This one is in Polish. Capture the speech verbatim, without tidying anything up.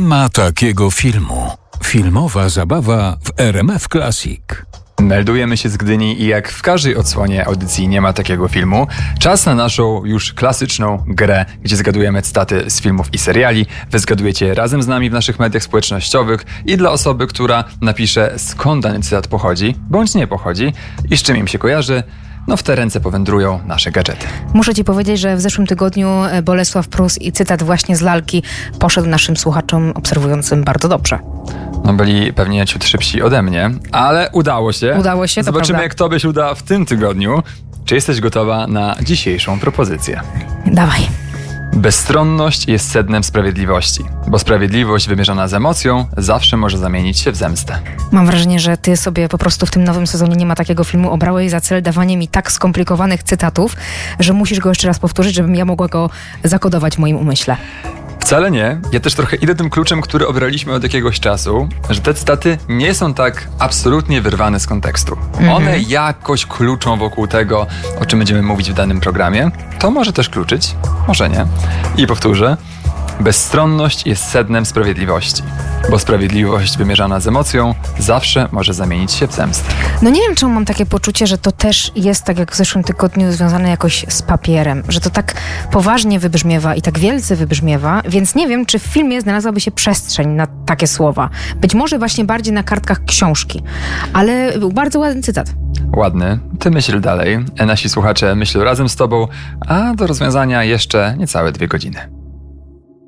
ma takiego filmu. Filmowa zabawa w R M F Classic. Meldujemy się z Gdyni i jak w każdej odsłonie audycji Nie ma takiego filmu, czas na naszą już klasyczną grę, gdzie zgadujemy cytaty z filmów i seriali. Wy zgadujecie razem z nami w naszych mediach społecznościowych i dla osoby, która napisze, skąd dany cytat pochodzi, bądź nie pochodzi i z czym im się kojarzy, no w te ręce powędrują nasze gadżety. Muszę ci powiedzieć, że w zeszłym tygodniu Bolesław Prus i cytat właśnie z lalki poszedł naszym słuchaczom obserwującym bardzo dobrze. No byli pewnie ciut szybsi ode mnie, ale udało się. Udało się, to Zobaczymy, prawda. jak tobie się uda w tym tygodniu. Czy jesteś gotowa na dzisiejszą propozycję? Dawaj. Bezstronność jest sednem sprawiedliwości, bo sprawiedliwość wymierzona z emocją zawsze może zamienić się w zemstę. Mam wrażenie, że ty sobie po prostu w tym nowym sezonie Nie ma takiego filmu obrałeś za cel dawanie mi tak skomplikowanych cytatów, że musisz go jeszcze raz powtórzyć, żebym ja mogła go zakodować w moim umyśle. Wcale nie. Ja też trochę idę tym kluczem, który obraliśmy od jakiegoś czasu, że te cytaty nie są tak absolutnie wyrwane z kontekstu. Mhm. One jakoś kluczą wokół tego, o czym będziemy mówić w danym programie. To może też kluczyć, może nie. I powtórzę. Bezstronność jest sednem sprawiedliwości, bo sprawiedliwość wymierzana z emocją zawsze może zamienić się w zemstę. No nie wiem, czemu mam takie poczucie, że to też jest, tak jak w zeszłym tygodniu, związane jakoś z papierem, że to tak poważnie wybrzmiewa i tak wielce wybrzmiewa, więc nie wiem, czy w filmie znalazłaby się przestrzeń na takie słowa. Być może właśnie bardziej na kartkach książki, ale był bardzo ładny cytat. Ładny. Ty myśl dalej. Nasi słuchacze myślą razem z tobą, a do rozwiązania jeszcze niecałe dwie godziny.